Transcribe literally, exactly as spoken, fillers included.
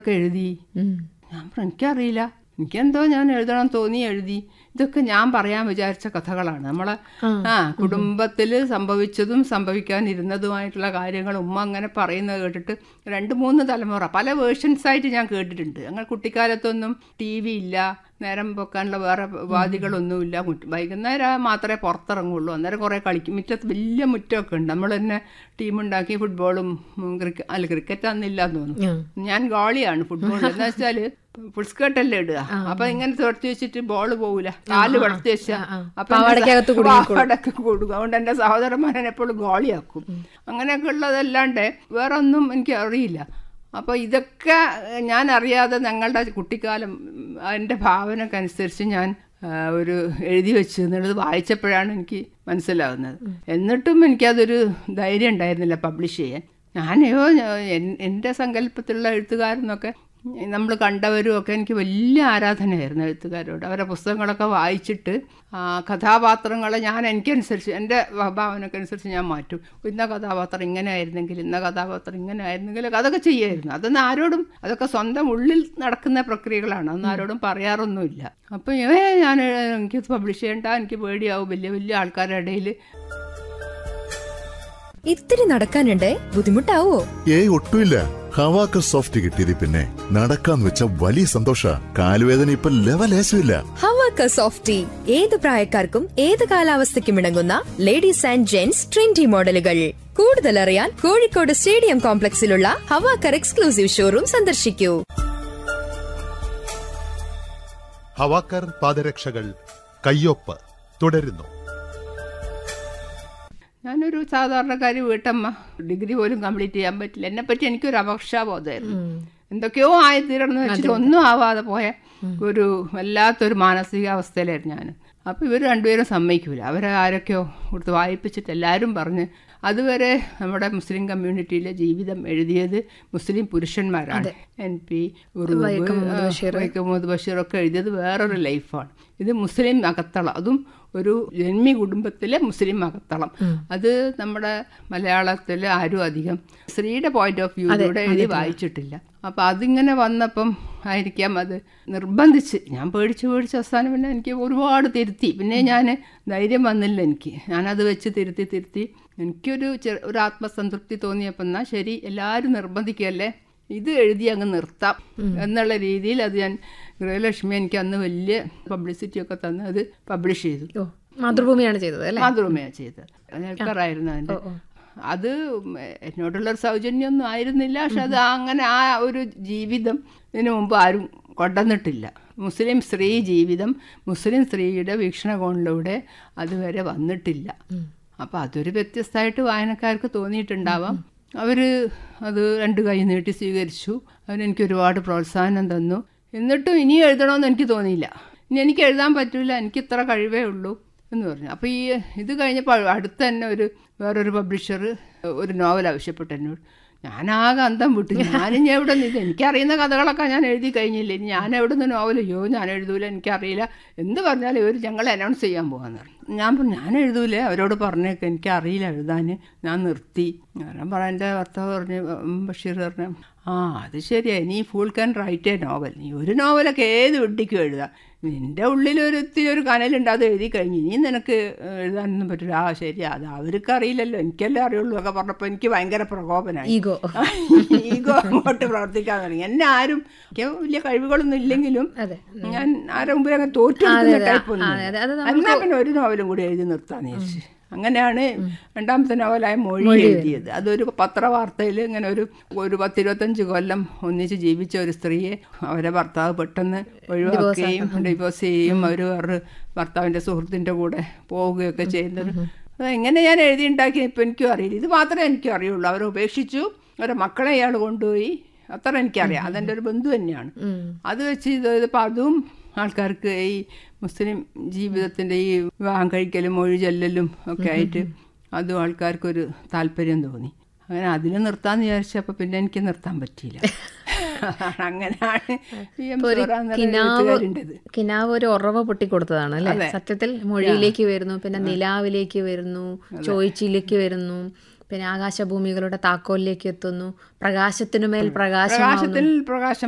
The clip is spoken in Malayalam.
ഒക്കെ എഴുതി. ഞാൻ പറഞ്ഞു എനിക്കറിയില്ല, എനിക്കെന്തോ ഞാൻ എഴുതണം തോന്നി എഴുതി. ഇതൊക്കെ ഞാൻ പറയാൻ വിചാരിച്ച കഥകളാണ്. നമ്മളെ ആ കുടുംബത്തിൽ സംഭവിച്ചതും സംഭവിക്കാനിരുന്നതുമായിട്ടുള്ള കാര്യങ്ങൾ ഉമ്മ അങ്ങനെ പറയുന്നത് കേട്ടിട്ട് രണ്ട് മൂന്ന് തലമുറ പല വേർഷൻസായിട്ട് ഞാൻ കേട്ടിട്ടുണ്ട്. ഞങ്ങൾ കുട്ടിക്കാലത്തൊന്നും ടി വി ഇല്ല, നേരം വെക്കാനുള്ള വേറെ വാദികളൊന്നുമില്ല. വൈകുന്നേരം മാത്രമേ പുറത്തിറങ്ങുള്ളൂ. അന്നേരം കുറേ കളിക്കും. മുറ്റത്ത് വലിയ മുറ്റമൊക്കെ ഉണ്ട്. നമ്മൾ തന്നെ ടീമുണ്ടാക്കി ഫുട്ബോളും ക്രിക്കറ്റ് അല്ല ക്രിക്കറ്റ് അന്നില്ലാന്ന് തോന്നുന്നു. ഞാൻ ഗോളിയാണ് ഫുട്ബോൾ. എന്താ വെച്ചാൽ ഫുൾ സ്കേർട്ടല്ലേ ഇടുക. അപ്പൊ ഇങ്ങനെ തുറത്തി വെച്ചിട്ട് ബോൾ പോകൂല, കാല് വളർത്തി വെച്ചാ അപ്പൊ അവിടൊക്കെ കൊടുക്കും. അതുകൊണ്ട് എൻ്റെ സഹോദരന്മാരെ എപ്പോഴും ഗോളിയാക്കും. അങ്ങനെയൊക്കെ ഉള്ളതല്ലാണ്ട് വേറെ ഒന്നും എനിക്ക് അറിയില്ല. അപ്പോൾ ഇതൊക്കെ ഞാൻ അറിയാതെ ഞങ്ങളുടെ കുട്ടിക്കാലം എൻ്റെ ഭാവനക്കനുസരിച്ച് ഞാൻ ഒരു എഴുതി വെച്ചു എന്നുള്ളത് വായിച്ചപ്പോഴാണ് എനിക്ക് മനസ്സിലാകുന്നത്. എന്നിട്ടും എനിക്കതൊരു ധൈര്യം ഉണ്ടായിരുന്നില്ല പബ്ലിഷ് ചെയ്യാൻ. ഞാനോ എൻ്റെ സങ്കല്പത്തിലുള്ള എഴുത്തുകാരെന്നൊക്കെ നമ്മൾ കണ്ടവരും ഒക്കെ എനിക്ക് വലിയ ആരാധനയായിരുന്നു എഴുത്തുകാരോട്. അവരുടെ പുസ്തകങ്ങളൊക്കെ വായിച്ചിട്ട് കഥാപാത്രങ്ങളെ ഞാൻ എനിക്കനുസരിച്ച് എൻ്റെ ഭാവനക്കനുസരിച്ച് ഞാൻ മാറ്റും. ഇന്ന കഥാപാത്രം ഇങ്ങനെ ആയിരുന്നെങ്കിൽ, ഇന്ന കഥാപാത്രം ഇങ്ങനെ ആയിരുന്നെങ്കിൽ അതൊക്കെ ചെയ്യുമായിരുന്നു. അതൊന്നും ആരോടും, അതൊക്കെ സ്വന്തം ഉള്ളിൽ നടക്കുന്ന പ്രക്രിയകളാണ്, അതൊന്നും ആരോടും പറയാറൊന്നുമില്ല. അപ്പം ഏ ഞാൻ എനിക്ക് പബ്ലിഷ് ചെയ്യണ്ട, എനിക്ക് പേടിയാവും വലിയ വലിയ ആൾക്കാരുടെ ഇടയിൽ. ഇത്തിരി നടക്കാനുണ്ടേ, ബുദ്ധിമുട്ടാവോ? ഏയ് ഒട്ടുമില്ല. ഹവാക്കർ സോഫ്റ്റ് കിട്ടിയത് പിന്നെ നടക്കാന്ന് വെച്ച വലിയ സന്തോഷ. കാലുവേദന ഇപ്പൊ ലെവലേശമില്ല. ഹവാക്കർ സോഫ്റ്റി ഏത് പ്രായക്കാർക്കും ഏത് കാലാവസ്ഥയ്ക്കും ഇണങ്ങുന്ന ലേഡീസ് ആൻഡ് ജെന്റ്സ് ട്രെൻഡി മോഡലുകൾ. കൂടുതൽ അറിയാൻ കോഴിക്കോട് സ്റ്റേഡിയം കോംപ്ലക്സിലുള്ള ഹവാക്കർ എക്സ്ക്ലൂസീവ് ഷോറൂം സന്ദർശിക്കൂ. ഹവാക്കർ പാദരക്ഷകൾ കയ്യൊപ്പ് തുടരുന്നു. ഞാനൊരു സാധാരണക്കാരി വീട്ടമ്മ, ഡിഗ്രി പോലും കംപ്ലീറ്റ് ചെയ്യാൻ പറ്റില്ല. എന്നെപ്പറ്റി എനിക്കൊരു അപക്ഷാബോധമായിരുന്നു. എന്തൊക്കെയോ ആയിത്തീരണമെന്ന് വെച്ചിട്ട് ഒന്നും ആവാതെ പോയ ഒരു വല്ലാത്തൊരു മാനസികാവസ്ഥയിലായിരുന്നു ഞാൻ. അപ്പോൾ ഇവർ രണ്ടുപേരും സമ്മതിക്കൂല. അവരെ ആരൊക്കെയോ കൊടുത്ത് വായിപ്പിച്ചിട്ട് എല്ലാവരും പറഞ്ഞ് അതുവരെ നമ്മുടെ മുസ്ലിം കമ്മ്യൂണിറ്റിയിലെ ജീവിതം എഴുതിയത് മുസ്ലിം പുരുഷന്മാരാണ്. എൻ പി വൈക്കം ബഷീറൊക്കെ എഴുതിയത് വേറൊരു ലൈഫാണ്. ഇത് മുസ്ലിം അകത്തളം, അതും ഒരു ജന്മി കുടുംബത്തിലെ മുസ്ലിം അകത്തളം. അത് നമ്മുടെ മലയാളത്തിൽ ആരും അധികം സ്ത്രീയുടെ പോയിന്റ് ഓഫ് വ്യൂയിലൂടെ എഴുതി വായിച്ചിട്ടില്ല. അപ്പം അതിങ്ങനെ വന്നപ്പം ആയിരിക്കാം അത് നിർബന്ധിച്ച് ഞാൻ പേടിച്ച് പേടിച്ച് അവസാനം പിന്നെ എനിക്ക് ഒരുപാട് തിരുത്തി. പിന്നെ ഞാൻ ധൈര്യം വന്നില്ല എനിക്ക്. ഞാനത് വെച്ച് തിരുത്തി തിരുത്തി എനിക്കൊരു ചെ ഒരു ആത്മസംതൃപ്തി തോന്നിയപ്പോൾ എന്നാൽ ശരി, എല്ലാവരും നിർബന്ധിക്കുകയല്ലേ, ഇത് എഴുതി അങ്ങ് നിർത്താം എന്നുള്ള രീതിയിൽ അത് ഞാൻ ഗൃഹലക്ഷ്മി എനിക്ക് അന്ന് വലിയ പബ്ലിസിറ്റി ഒക്കെ തന്ന് അത് പബ്ലിഷ് ചെയ്തു. മാതൃഭൂമിയാണ് ചെയ്തത് അല്ലേ? മാതൃഭൂമിയാണ് ചെയ്തത്. കേൾക്കാറായിരുന്നു അതിൻ്റെ. അത് എന്നോടുള്ളൊരു സൗജന്യമൊന്നും ആയിരുന്നില്ല. പക്ഷെ അത് അങ്ങനെ ആ ഒരു ജീവിതം ഇതിനു മുമ്പ് ആരും കൊണ്ടുവന്നിട്ടില്ല. മുസ്ലിം സ്ത്രീ ജീവിതം മുസ്ലിം സ്ത്രീയുടെ വീക്ഷണകോണിലൂടെ അതുവരെ വന്നിട്ടില്ല. അപ്പം അതൊരു വ്യത്യസ്തമായിട്ട് വായനക്കാർക്ക് തോന്നിയിട്ടുണ്ടാവാം. അവർ അത് രണ്ട് കൈ നീട്ടി സ്വീകരിച്ചു. അവരെനിക്ക് ഒരുപാട് പ്രോത്സാഹനം തന്നു. എന്നിട്ടും ഇനി എഴുതണമെന്ന് എനിക്ക് തോന്നിയില്ല. ഇനി എനിക്ക് എഴുതാൻ പറ്റില്ല, എനിക്ക് ഇത്ര കഴിവേ ഉള്ളൂ എന്ന് പറഞ്ഞു. അപ്പോൾ ഈ ഇത് കഴിഞ്ഞപ്പോൾ അടുത്ത് തന്നെ ഒരു വേറൊരു പബ്ലിഷർ ഒരു നോവൽ ആവശ്യപ്പെട്ടു എന്നോട്. ഞാനാകെ അന്തം വിട്ടു. ഞാനും ഞാൻ എവിടെ നിന്ന് ഇത് എനിക്കറിയുന്ന കഥകളൊക്കെ ഞാൻ എഴുതി കഴിഞ്ഞില്ല, ഇനി ഞാൻ എവിടെ നിന്ന് നോവൽ? അയ്യോ ഞാൻ എഴുതൂല, എനിക്കറിയില്ല എന്ത് പറഞ്ഞാലും ഇവർ ഞങ്ങൾ അനൗൺസ് ചെയ്യാൻ പോകാമെന്ന് പറഞ്ഞു. ഞാൻ പറഞ്ഞു ഞാൻ എഴുതൂലേ, അവരോട് പറഞ്ഞേക്കെ എനിക്കറിയില്ല എഴുതാൻ, ഞാൻ നിർത്തി. ഞാൻ പറയാം, എൻ്റെ ഭർത്താവ് പറഞ്ഞു, ബഷീർ പറഞ്ഞു, ആ അത് ശരിയാ, നീ full can write a novel, നീ ഒരു നോവലൊക്കെ ഏത് വെട്ടിക്കും എഴുതാം, നിൻ്റെ ഉള്ളിൽ ഒത്തിരി ഒരു കനലുണ്ട്, അത് എഴുതി കഴിഞ്ഞ് ഇനി നിനക്ക് എഴുതാനൊന്നും പറ്റില്ല. ആ ശരി, അത് അവർക്ക് അറിയില്ലല്ലോ, എനിക്കല്ലേ അറിയുള്ളൂ ഒക്കെ പറഞ്ഞപ്പോൾ എനിക്ക് ഭയങ്കര പ്രകോപനമായി. ഈഗോ ഈഗോ അങ്ങോട്ട് പ്രവർത്തിക്കാൻ തുടങ്ങി. എന്നെ ആരും എനിക്ക് വലിയ കഴിവുകളൊന്നും ഇല്ലെങ്കിലും ഞാൻ ആരുടെ മുമ്പിൽ അങ്ങനെ തോറ്റു ടൈപ്പൊന്നും. എന്നാൽ പിന്നെ ഒരു നോവലും കൂടി എഴുതി നിർത്താന്ന് വിചാരിച്ചു. അങ്ങനെയാണ് രണ്ടാമത്തെ നോവലായ മൊഴി എഴുതിയത്. അതൊരു പത്രവാർത്തയിൽ ഇങ്ങനെ ഒരു ഒരു പത്തിരുപത്തഞ്ച് കൊല്ലം ഒന്നിച്ച് ജീവിച്ച ഒരു സ്ത്രീയെ അവരെ ഭർത്താവ് പെട്ടെന്ന് ഒഴിവാക്കുകയും ഡിവോഴ്സ് ചെയ്യുകയും അവർ വേറൊരു ഭർത്താവിൻ്റെ സുഹൃത്തിൻ്റെ കൂടെ പോവുകയൊക്കെ ചെയ്യുന്നത്. അതെങ്ങനെ ഞാൻ എഴുതിയുണ്ടാക്കി ഇപ്പം എനിക്കും അറിയില്ല. ഇത് മാത്രമേ എനിക്കും അറിയുള്ളൂ. അവരെ ഉപേക്ഷിച്ചു, അവരെ മക്കളെ ഇയാൾ കൊണ്ടുപോയി, അത്ര എനിക്കറിയാം. അതെൻ്റെ ഒരു ബന്ധു തന്നെയാണ്. അത് വെച്ച് ഇത് ഇതിപ്പോൾ അതും ആൾക്കാർക്ക് ഈ മുസ്ലിം ജീവിതത്തിൻ്റെ ഈ വിവാഹം കഴിക്കലും മൊഴി ചെല്ലലും ഒക്കെ ആയിട്ട് അതും ആൾക്കാർക്കൊരു താല്പര്യം തോന്നി. അങ്ങനെ അതിൽ നിർത്താമെന്ന് വിചാരിച്ചപ്പോൾ പിന്നെ എനിക്ക് നിർത്താൻ പറ്റിയില്ല. അങ്ങനെയാണ് കിനാവ് ഒരു ഉറവ പൊട്ടിക്കൊടുത്തതാണ് അല്ലേ? സത്യത്തിൽ മൊഴിയിലേക്ക് വരുന്നു, പിന്നെ നിലാവിലേക്ക് വരുന്നു, ചോയ്ച്ചിലേക്ക് വരുന്നു, പിന്നെ ആകാശഭൂമികളുടെ താക്കോലിലേക്ക് എത്തുന്നു, പ്രകാശത്തിനുമേൽ പ്രകാശം പ്രകാശം